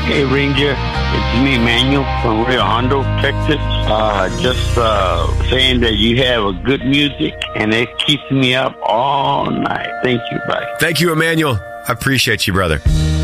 Hey, Ranger. It's me, Manuel, from Rio Hondo, Texas. Just saying that you have a good music, and it keeps me up all night. Thank you. Bye. Thank you, Emmanuel. I appreciate you, brother.